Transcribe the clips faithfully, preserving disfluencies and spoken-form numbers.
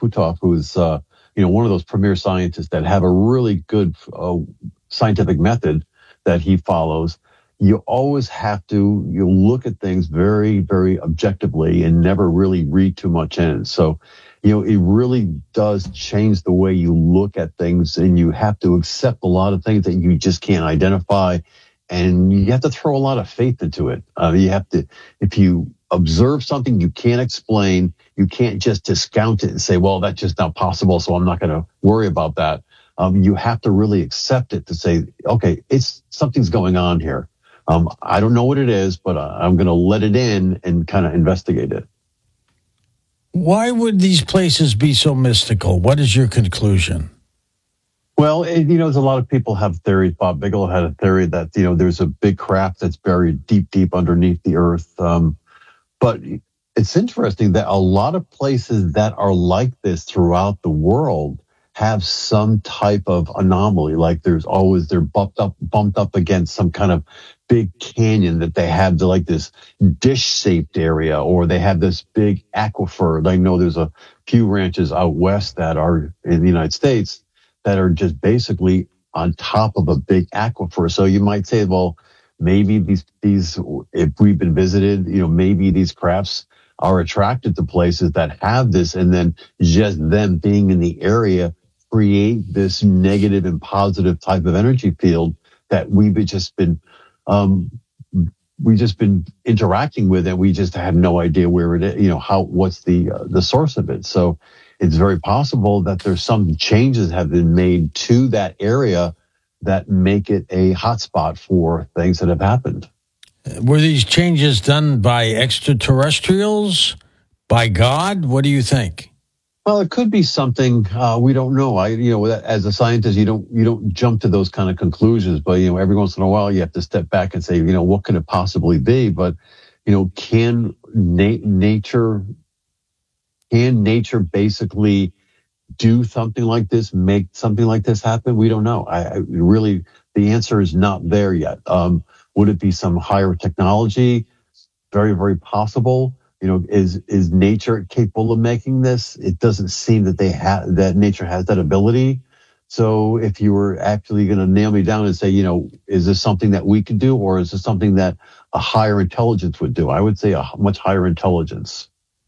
Puthoff, who's uh, you know one of those premier scientists that have a really good uh, scientific method that he follows. You always have to you look at things very, very objectively and never really read too much in. So, you know, it really does change the way you look at things, and you have to accept a lot of things that you just can't identify, and you have to throw a lot of faith into it. Uh, you have to, if you observe something you can't explain, you can't just discount it and say, well, that's just not possible, so I'm not going to worry about that. Um, you have to really accept it to say, okay, it's something's going on here. Um, I don't know what it is, but I'm going to let it in and kind of investigate it. Why would these places be so mystical? What is your conclusion? Well, it, you know, there's a lot of people have theories. Bob Bigelow had a theory that, you know, there's a big craft that's buried deep, deep underneath the earth. Um, but it's interesting that a lot of places that are like this throughout the world have some type of anomaly. Like there's always, they're bumped up, bumped up against some kind of big canyon that they have to like this dish-shaped area, or they have this big aquifer. I know there's a few ranches out west that are in the United States that are just basically on top of a big aquifer. So you might say, well, maybe these, these, if we've been visited, you know, maybe these crafts are attracted to places that have this, and then just them being in the area create this negative and positive type of energy field that we've just been, um, we've just been interacting with, and we just had no idea where it is, you know, how, what's the, uh, the source of it. So it's very possible that there's some changes have been made to that area that make it a hotspot for things that have happened. Were these changes done by extraterrestrials, by God? What do you think? Well, it could be something uh, we don't know. I, you know, as a scientist, you don't you don't jump to those kind of conclusions. But you know, every once in a while, you have to step back and say, you know, what could it possibly be? But you know, can na- nature can nature basically do something like this, make something like this happen? We don't know. I, I really, the answer is not there yet. Um, would it be some higher technology? Very, very possible. You know, is is nature capable of making this? It doesn't seem that they have that nature has that ability. So if you were actually going to nail me down and say, you know, is this something that we could do, or is this something that a higher intelligence would do? I would say a much higher intelligence.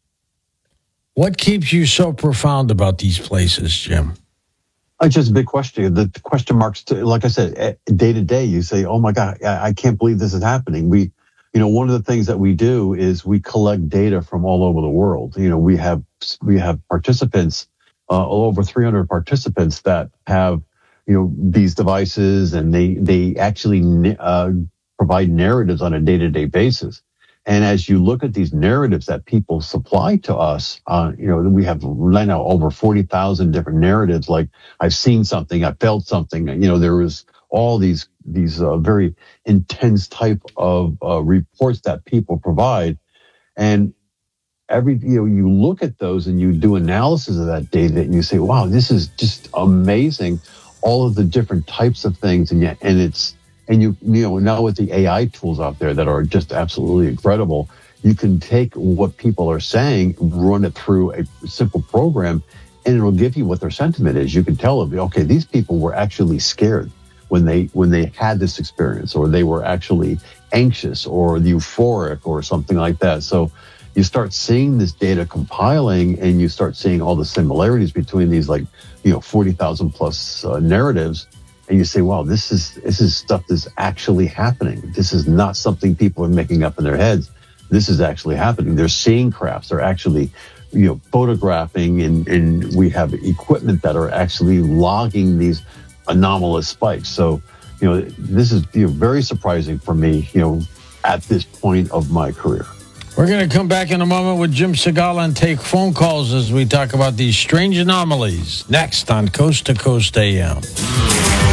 What keeps you so profound about these places, Jim? It's just a big question. The question marks, to, like I said, day to day, you say, oh my God, I can't believe this is happening. We, you know, one of the things that we do is we collect data from all over the world. You know, we have, we have participants, uh, over three hundred participants that have, you know, these devices, and they, they actually, uh, provide narratives on a day to day basis. And as you look at these narratives that people supply to us, uh, you know, we have right now over forty thousand different narratives. Like, I've seen something, I felt something, you know, there was all these, these uh, very intense type of uh, reports that people provide. And every, you know, you look at those and you do analysis of that data and you say, wow, this is just amazing. All of the different types of things. And yet, and it's, And you, you know, now with the A I tools out there that are just absolutely incredible, you can take what people are saying, run it through a simple program, and it'll give you what their sentiment is. You can tell them, okay, these people were actually scared when they when they had this experience, or they were actually anxious or euphoric or something like that. So you start seeing this data compiling, and you start seeing all the similarities between these, like, you know, forty thousand plus uh, narratives. And you say, wow, this is this is stuff that's actually happening. This is not something people are making up in their heads. This is actually happening. They're seeing crafts. They're actually, you know, photographing, and, and we have equipment that are actually logging these anomalous spikes. So, you know, this is, you know, very surprising for me, you know, at this point of my career. We're going to come back in a moment with Jim Segala and take phone calls as we talk about these strange anomalies next on Coast to Coast A M.